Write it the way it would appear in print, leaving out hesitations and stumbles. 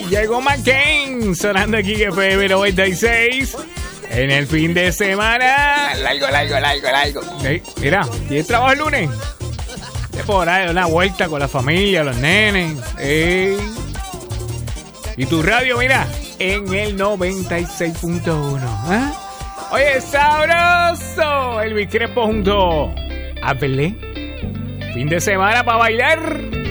Llegó McCain sonando aquí en FM 96. En el fin de semana. Largo. Mira, ¿tienes trabajo el lunes? De por ahí, una vuelta con la familia, los nenes. Y tu radio, mira, en el 96.1. ¿Ah? Oye, sabroso. El Crespo junto a Belén. Fin de semana para bailar.